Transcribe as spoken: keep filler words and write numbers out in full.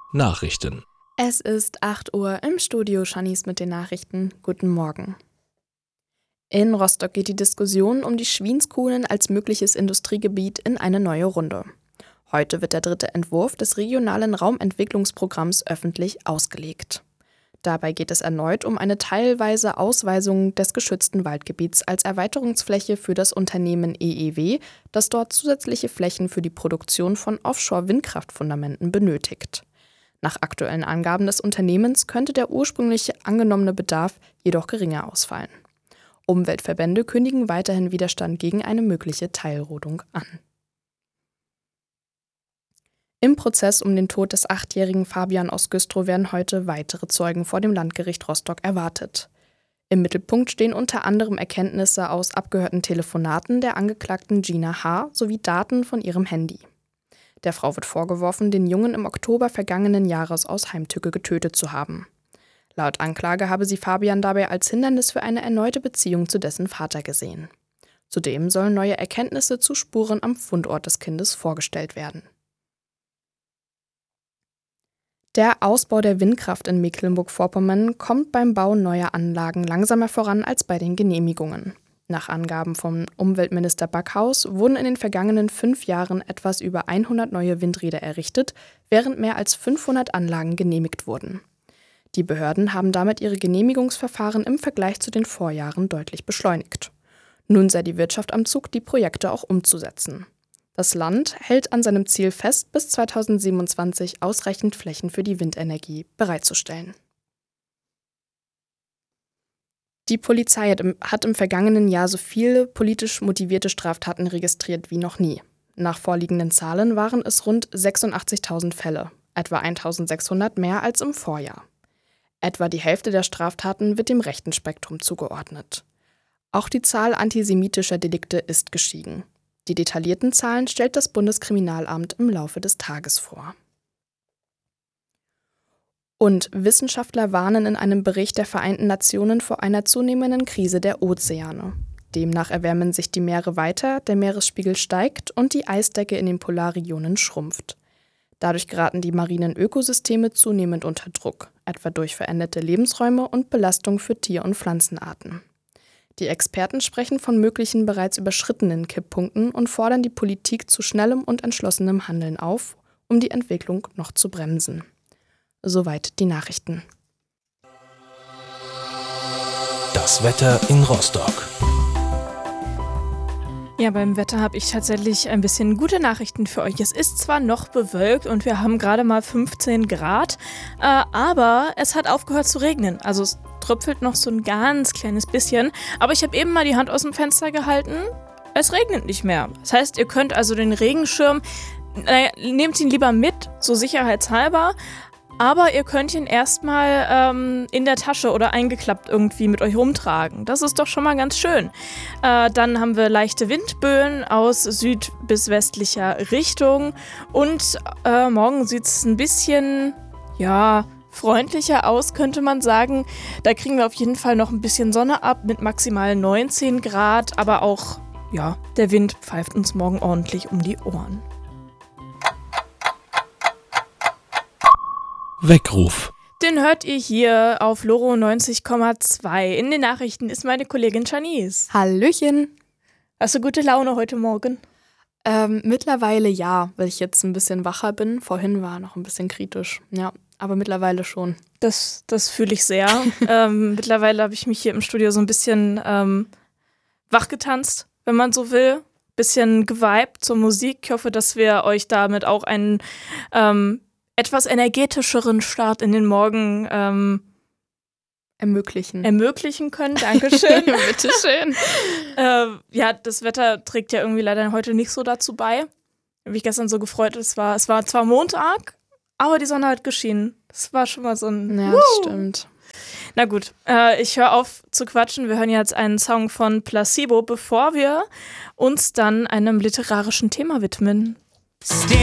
Nachrichten. Es ist acht Uhr im Studio, Shanice mit den Nachrichten. Guten Morgen. In Rostock geht die Diskussion um die Schwienskuhlen als mögliches Industriegebiet in eine neue Runde. Heute wird der dritte Entwurf des regionalen Raumentwicklungsprogramms öffentlich ausgelegt. Dabei geht es erneut um eine teilweise Ausweisung des geschützten Waldgebiets als Erweiterungsfläche für das Unternehmen E E W, das dort zusätzliche Flächen für die Produktion von Offshore-Windkraftfundamenten benötigt. Nach aktuellen Angaben des Unternehmens könnte der ursprünglich angenommene Bedarf jedoch geringer ausfallen. Umweltverbände kündigen weiterhin Widerstand gegen eine mögliche Teilrodung an. Im Prozess um den Tod des achtjährigen Fabian aus Güstrow werden heute weitere Zeugen vor dem Landgericht Rostock erwartet. Im Mittelpunkt stehen unter anderem Erkenntnisse aus abgehörten Telefonaten der Angeklagten Gina H. sowie Daten von ihrem Handy. Der Frau wird vorgeworfen, den Jungen im Oktober vergangenen Jahres aus Heimtücke getötet zu haben. Laut Anklage habe sie Fabian dabei als Hindernis für eine erneute Beziehung zu dessen Vater gesehen. Zudem sollen neue Erkenntnisse zu Spuren am Fundort des Kindes vorgestellt werden. Der Ausbau der Windkraft in Mecklenburg-Vorpommern kommt beim Bau neuer Anlagen langsamer voran als bei den Genehmigungen. Nach Angaben von Umweltminister Backhaus wurden in den vergangenen fünf Jahren etwas über hundert neue Windräder errichtet, während mehr als fünfhundert Anlagen genehmigt wurden. Die Behörden haben damit ihre Genehmigungsverfahren im Vergleich zu den Vorjahren deutlich beschleunigt. Nun sei die Wirtschaft am Zug, die Projekte auch umzusetzen. Das Land hält an seinem Ziel fest, bis zweitausendsiebenundzwanzig ausreichend Flächen für die Windenergie bereitzustellen. Die Polizei hat im, hat im vergangenen Jahr so viele politisch motivierte Straftaten registriert wie noch nie. Nach vorliegenden Zahlen waren es rund sechsundachtzigtausend Fälle, etwa eintausendsechshundert mehr als im Vorjahr. Etwa die Hälfte der Straftaten wird dem rechten Spektrum zugeordnet. Auch die Zahl antisemitischer Delikte ist gestiegen. Die detaillierten Zahlen stellt das Bundeskriminalamt im Laufe des Tages vor. Und Wissenschaftler warnen in einem Bericht der Vereinten Nationen vor einer zunehmenden Krise der Ozeane. Demnach erwärmen sich die Meere weiter, der Meeresspiegel steigt und die Eisdecke in den Polarregionen schrumpft. Dadurch geraten die marinen Ökosysteme zunehmend unter Druck, etwa durch veränderte Lebensräume und Belastung für Tier- und Pflanzenarten. Die Experten sprechen von möglichen bereits überschrittenen Kipppunkten und fordern die Politik zu schnellem und entschlossenem Handeln auf, um die Entwicklung noch zu bremsen. Soweit die Nachrichten. Das Wetter in Rostock. Ja, beim Wetter habe ich tatsächlich ein bisschen gute Nachrichten für euch. Es ist zwar noch bewölkt und wir haben gerade mal fünfzehn Grad, äh, aber es hat aufgehört zu regnen. Also es tröpfelt noch so ein ganz kleines bisschen. Aber ich habe eben mal die Hand aus dem Fenster gehalten. Es regnet nicht mehr. Das heißt, ihr könnt also den Regenschirm, äh, nehmt ihn lieber mit, so sicherheitshalber. Aber ihr könnt ihn erstmal ähm, in der Tasche oder eingeklappt irgendwie mit euch rumtragen. Das ist doch schon mal ganz schön. Äh, dann haben wir leichte Windböen aus süd- bis westlicher Richtung. Und äh, morgen sieht es ein bisschen, ja, freundlicher aus, könnte man sagen. Da kriegen wir auf jeden Fall noch ein bisschen Sonne ab mit maximal neunzehn Grad. Aber auch, ja, der Wind pfeift uns morgen ordentlich um die Ohren. Weckruf. Den hört ihr hier auf Loro neunzig Komma zwei. In den Nachrichten ist meine Kollegin Shanice. Hallöchen! Hast du gute Laune heute Morgen? Ähm, mittlerweile ja, weil ich jetzt ein bisschen wacher bin. Vorhin war noch ein bisschen kritisch, ja, aber mittlerweile schon. Das, das fühle ich sehr. ähm, mittlerweile habe ich mich hier im Studio so ein bisschen ähm, wachgetanzt, wenn man so will. Bisschen geweibt zur Musik. Ich hoffe, dass wir euch damit auch einen ähm, etwas energetischeren Start in den Morgen ähm, ermöglichen. ermöglichen können. Dankeschön. Bitteschön. äh, ja, das Wetter trägt ja irgendwie leider heute nicht so dazu bei. Ich habe mich gestern so gefreut, es war, es war zwar Montag, aber die Sonne hat geschienen. Das war schon mal so ein... Ja, das stimmt. Na gut, äh, ich höre auf zu quatschen. Wir hören jetzt einen Song von Placebo, bevor wir uns dann einem literarischen Thema widmen.